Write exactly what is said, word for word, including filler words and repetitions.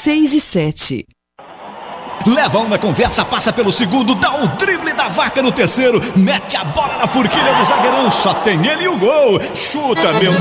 seis e sete. Leva um na conversa, passa pelo segundo, dá o drible da vaca no terceiro, mete a bola na forquilha do zagueirão, só tem ele e o gol. Chuta, meu